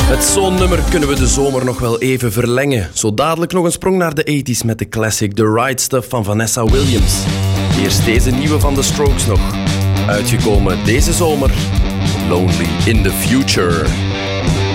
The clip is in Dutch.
Met zo'n nummer kunnen we de zomer nog wel even verlengen. Zo dadelijk nog een sprong naar de 80s met de classic The Right Stuff van Vanessa Williams. Eerst deze nieuwe van The Strokes nog. Uitgekomen deze zomer. Lonely in the Future.